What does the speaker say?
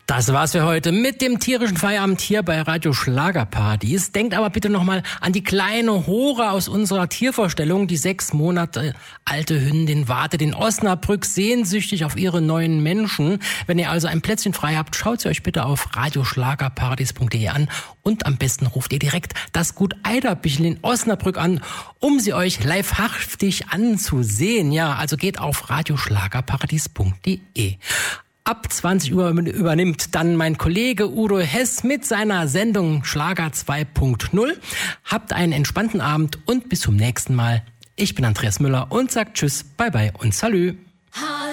Das war's für heute mit dem tierischen Feierabend hier bei Radio Schlagerpartys. Denkt aber bitte nochmal an die kleine Hora aus unserer Tiervorstellung. Die 6 Monate alte Hündin wartet in Osnabrück sehnsüchtig auf ihre neuen Menschen. Wenn ihr also ein Plätzchen frei habt, schaut sie euch bitte auf radioschlagerpartys.de an und am besten ruft ihr direkt das Gut Eiderbichel in Osnabrück an, um sie euch livehaftig anzusehen. Ja, also geht auf radioschlagerpartys.de. Ab 20 Uhr übernimmt dann mein Kollege Udo Hess mit seiner Sendung Schlager 2.0. Habt einen entspannten Abend und bis zum nächsten Mal. Ich bin Andreas Müller und sag Tschüss, Bye Bye und Salü.